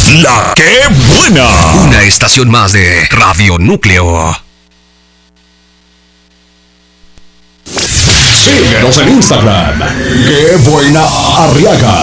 La que buena. Una estación más de Radio Núcleo. Síguenos en Instagram. ¡Qué buena Arriaga!